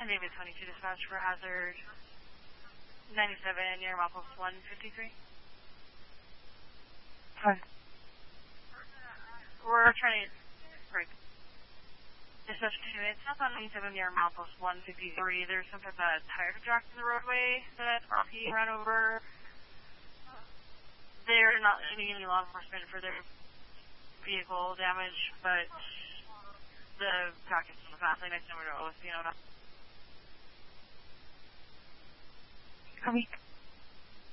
David 22 dispatch for hazard 97 near milepost 153. Hi. We're trying to break. Dispatch 2, it's up on 97 near milepost 153. There's some type of tire track in the roadway that RP ran over. They're not getting any law enforcement for their vehicle damage, but the package on the fast lane next number to OSP. Are we